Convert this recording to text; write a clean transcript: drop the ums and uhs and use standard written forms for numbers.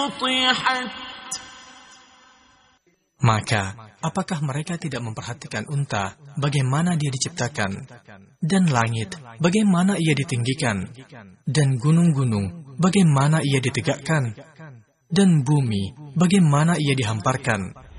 Maka, apakah mereka tidak memperhatikan unta, bagaimana dia diciptakan, dan langit, bagaimana ia ditinggikan, dan gunung-gunung, bagaimana ia ditegakkan, dan bumi, bagaimana ia dihamparkan,